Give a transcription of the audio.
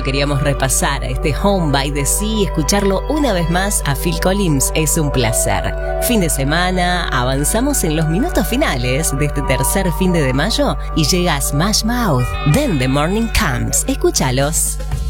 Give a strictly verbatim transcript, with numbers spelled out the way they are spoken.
queríamos repasar este Home by the Sea, escucharlo una vez más a Phil Collins es un placer. Fin de semana, avanzamos en los minutos finales de este tercer fin de, de mayo y llega Smash Mouth, Then the Morning Comes. Escúchalos.